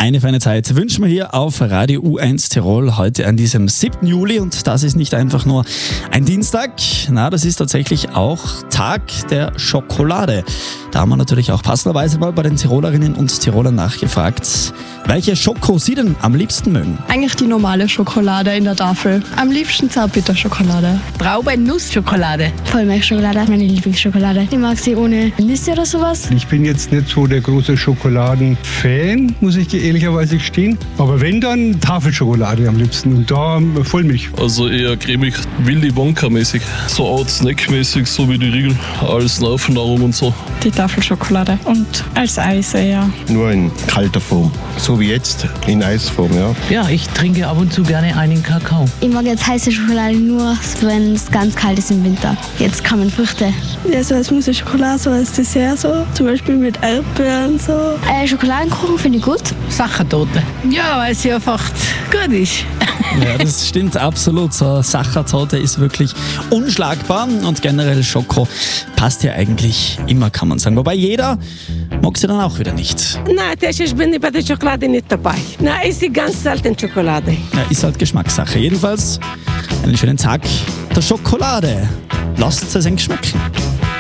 Eine feine Zeit wünschen wir hier auf Radio U1 Tirol heute an diesem 7. Juli und das ist nicht einfach nur ein Dienstag, das ist tatsächlich auch Tag der Schokolade. Da haben wir natürlich auch passenderweise mal bei den Tirolerinnen und Tirolern nachgefragt, welche Schoko sie denn am liebsten mögen. Eigentlich die normale Schokolade in der Tafel. Am liebsten Zartbitterschokolade. Traube-Nuss-Schokolade. Vollmilchschokolade, meine Lieblingsschokolade. Ich mag sie ohne Nüsse oder sowas. Ich bin jetzt nicht so der große Schokoladen-Fan, muss ich dir ehrlicherweise gestehen. Aber wenn, dann Tafelschokolade am liebsten und da Vollmilch. Also eher cremig, Willy Wonka-mäßig. So Art Snack-mäßig, so wie die Riegel. Alles laufen darum und so. Die Tafelschokolade und als Eis eher. Nur in kalter Form, so wie jetzt in Eisform, ja. Ja, ich trinke ab und zu gerne einen Kakao. Ich mag jetzt heiße Schokolade nur, wenn es ganz kalt ist im Winter. Jetzt kommen Früchte. Ja, so als Mousse Schokolade, so als Dessert, so. Zum Beispiel mit Erdbeeren, so. Schokoladenkuchen finde ich gut. Sachertorte. Ja, weil sie einfach gut ist. Ja, das stimmt absolut. So Sachertorte ist wirklich unschlagbar und generell Schoko passt ja eigentlich immer, kann man sagen. Wobei jeder mag sie dann auch wieder nicht. Nein, ich bin bei der Schokolade nicht dabei. Nein, ich esse ganz selten Schokolade. Ja, ist halt Geschmackssache. Jedenfalls einen schönen Tag der Schokolade. Lasst es euch schmecken.